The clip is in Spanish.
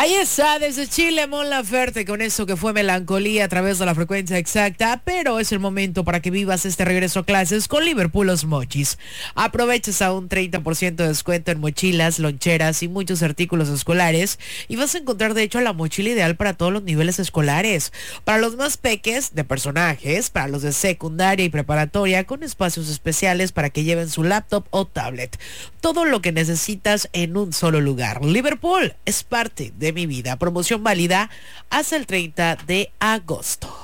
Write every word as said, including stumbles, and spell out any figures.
Ahí está, desde Chile, Mon Laferte, con eso que fue Melancolía a través de la frecuencia exacta, pero es el momento para que vivas este regreso a clases con Liverpool Los Mochis. Aproveches a un treinta por ciento de descuento en mochilas, loncheras y muchos artículos escolares y vas a encontrar de hecho la mochila ideal para todos los niveles escolares. Para los más peques, de personajes, para los de secundaria y preparatoria, con espacios especiales para que lleven su laptop o tablet. Todo lo que necesitas en un solo lugar. Liverpool es parte de mi vida. Promoción válida hasta el treinta de agosto.